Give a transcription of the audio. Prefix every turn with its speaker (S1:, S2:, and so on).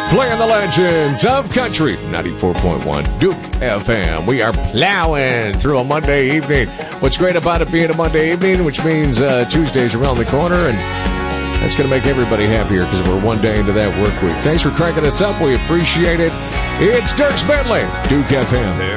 S1: Playing the legends of country, 94.1 Duke FM. We are plowing through a Monday evening. What's great about it being a Monday evening, which means Tuesday's around the corner, and that's going to make everybody happier because we're one day into that work week. Thanks for cranking us up. We appreciate it. It's Dierks Bentley, Duke FM.